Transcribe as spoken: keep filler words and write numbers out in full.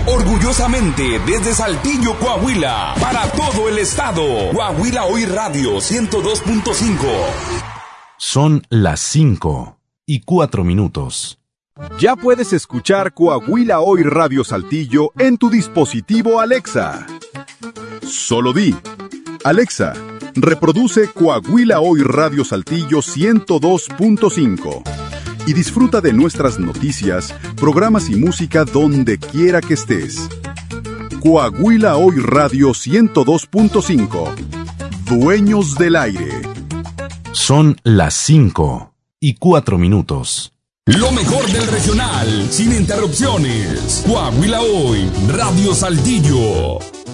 Orgullosamente desde Saltillo, Coahuila, para todo el estado. Coahuila Hoy Radio ciento dos punto cinco. Son las cinco y cuatro minutos. Ya puedes escuchar Coahuila Hoy Radio Saltillo en tu dispositivo Alexa. Solo di: Alexa, reproduce Coahuila Hoy Radio Saltillo ciento dos punto cinco y disfruta de nuestras noticias, programas y música donde quiera que estés. Coahuila Hoy Radio ciento dos punto cinco. Dueños del aire. Son las cinco y cuatro minutos. Lo mejor del regional, sin interrupciones. Coahuila Hoy Radio Saltillo.